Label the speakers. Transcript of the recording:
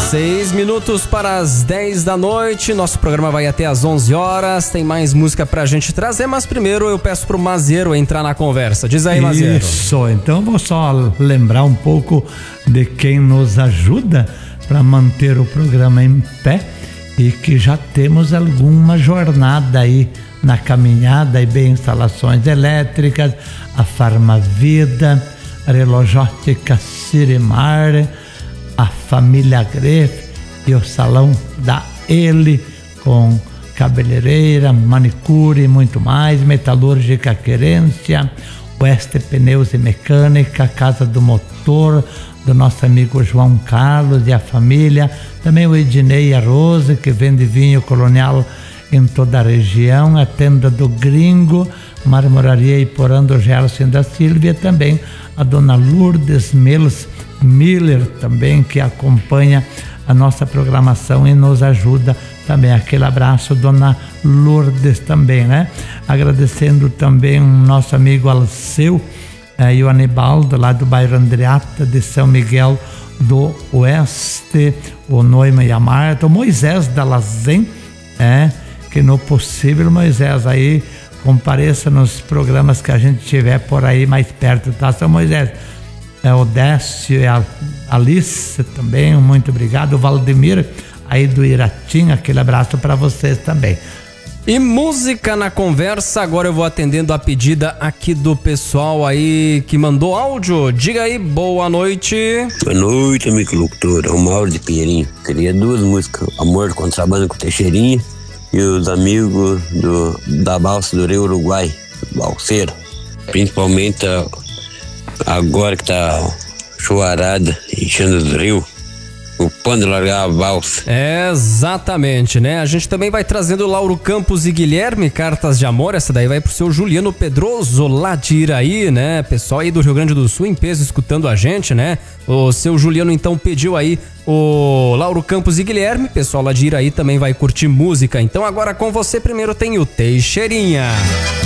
Speaker 1: 6 minutos para as 10 da noite, nosso programa vai até às 11 horas, tem mais música pra gente trazer, mas primeiro eu peço pro Maziero entrar na conversa. Diz aí, Maziero.
Speaker 2: Isso, então vou só lembrar um pouco de quem nos ajuda para manter o programa em pé e que já temos alguma jornada aí na caminhada e bem instalações elétricas, a Farmavida, a Relogística Cirimar, a família Grefe e o salão da Ele, com cabeleireira, manicure e muito mais, metalúrgica Querência, Oeste Pneus e Mecânica, Casa do Motor, do nosso amigo João Carlos e a família, também o Ednei e a Rose, que vende vinho colonial em toda a região, a tenda do Gringo, Marmoraria Iporã do Gerson da Silvia, também a dona Lourdes Miller também, que acompanha a nossa programação e nos ajuda também. Aquele abraço, dona Lourdes também, né? Agradecendo também o nosso amigo Alceu e o Anibaldo, lá do bairro Andreata de São Miguel do Oeste, o Noima e a Marta, o Moisés da Lazem, que no possível, Moisés, aí compareça nos programas que a gente tiver por aí mais perto, tá, São Moisés? O Décio e a Alice também, muito obrigado. O Valdemir aí do Iratim, aquele abraço para vocês também.
Speaker 1: E música na conversa, agora eu vou atendendo a pedida aqui do pessoal aí que mandou áudio. Diga aí, boa noite.
Speaker 3: Boa noite, amigo locutor, é o Mauro de Pinheirinho. Queria duas músicas, Amor Contrabando com Teixeirinha e os amigos da Balsa do Rio Uruguai, balseiro. Principalmente agora que tá chuvarada, enchendo os rios, o pano de largar a balsa.
Speaker 1: Exatamente, né? A gente também vai trazendo Lauro Campos e Guilherme, Cartas de Amor. Essa daí vai pro seu Juliano Pedroso, lá de Iraí, né? Pessoal aí do Rio Grande do Sul em peso escutando a gente, né? O seu Juliano então pediu aí o Lauro Campos e Guilherme. Pessoal lá de Iraí também vai curtir música. Então agora com você primeiro tem o Teixeirinha.